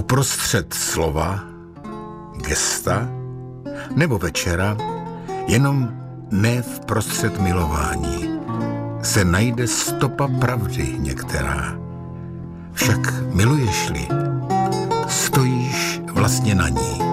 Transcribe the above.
Uprostřed slova, gesta nebo večera, jenom ne vprostřed milování, se najde stopa pravdy některá. Však miluješ-li, stojíš vlastně na ní.